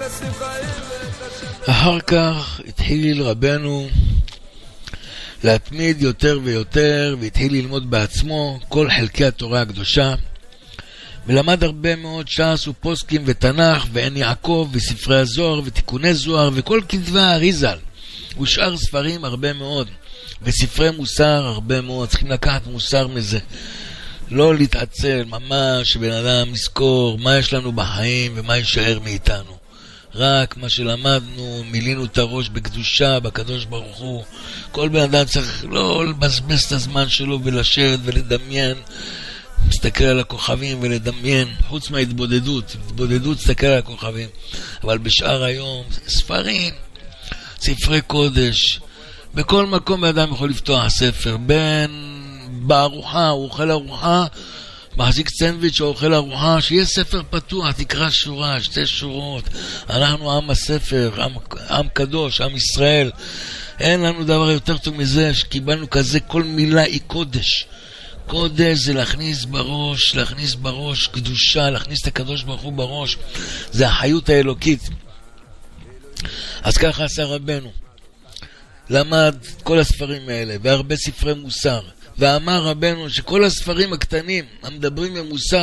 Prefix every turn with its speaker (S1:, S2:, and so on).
S1: אחר כך התחיל רבנו להתמיד יותר ויותר, והתחיל ללמוד בעצמו כל חלקי התורה הקדושה, ולמד הרבה מאוד ש"ס ופוסקים ותנ"ך ועין יעקב וספרי הזוהר ותיקוני זוהר וכל כתבי האריז"ל ושאר ספרים הרבה מאוד, וספרי מוסר הרבה מאוד. צריכים לקחת מוסר מזה, לא להתעצל, ממש בן אדם לזכור מה יש לנו בחיים ומה יישאר מאיתנו. רק מה שלמדנו, מילינו את הראש בקדושה, בקדוש ברוך הוא. כל בן אדם צריך לא לבזבז את הזמן שלו ולשבת ולדמיין, מסתכל על הכוכבים ולדמיין, חוץ מההתבודדות. התבודדות תסתכל על הכוכבים, אבל בשאר היום ספרים, ספרי קודש, בכל מקום בן אדם יכול לפתוח ספר. בארוחה, הוא אוכל ארוחה, מחזיק סנדוויץ' או אוכל ארוחה, שיהיה ספר פתוח, תקרא שורה, 2 שורות. אנחנו עם הספר, עם קדוש, עם ישראל. אין לנו דבר יותר טוב מזה, שקיבלנו כזה, כל מילה היא קודש. קודש זה להכניס בראש קדושה, להכניס את הקדוש ברוך הוא בראש. זה החיות האלוקית. אז ככה עשה רבנו, למד כל הספרים האלה והרבה ספרי מוסר, ואמר רבנו שכל הספרים הקטנים המדברים במוסר